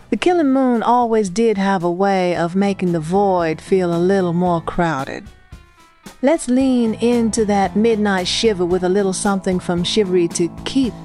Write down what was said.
The killing moon always did have a way of making the void feel a little more crowded. Let's lean into that midnight shiver with a little something from Shivery to keep